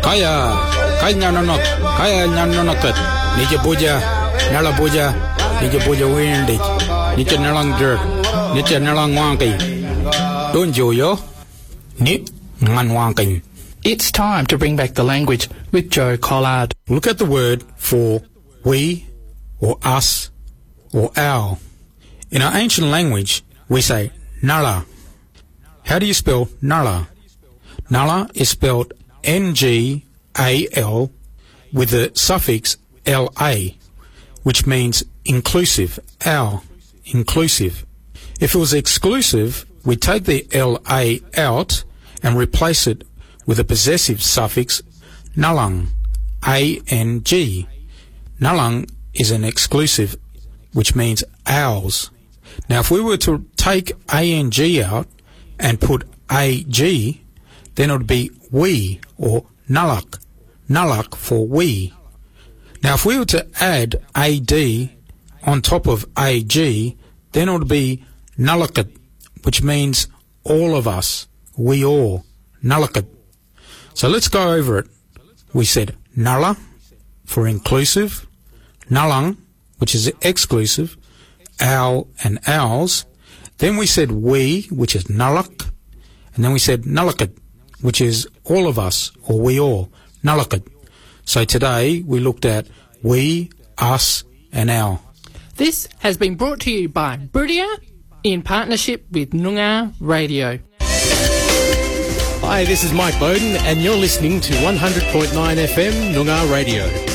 Kaya nyanonot, kaya nyanonotet. Nije buja, nala buja, nije buja windig. Nije nalang jerk, nije nalang wangki. Donjo yo, ni ngan wangki. It's time to bring back the language with Joe Collard. Look at the word for we, or us, or our. In our ancient language, we say nala. How do you spell nala? Nala is spelled N-G-A-L with the suffix L-A, which means inclusive, our, inclusive. If it was exclusive, we'd take the L-A out and replace it with a possessive suffix nalang, A-N-G. Nalang is an exclusive, which means ours. Now, if we were to take A-N-G out and put A-G, then it would be we, or nalak. Nalak for we. Now, if we were to add A-D on top of A-G, then it would be nalakat, which means all of us, we all, nalakat. So let's go over it. We said nala for inclusive, nalang, which is exclusive, our and ours. Then we said we, which is nalak, and then we said nalakat, which is all of us, or we all, nalakat. So today we looked at we, us, and our. This has been brought to you by Brudia in partnership with Noongar Radio. Hi, this is Mike Bowden, and you're listening to 100.9 FM Noongar Radio.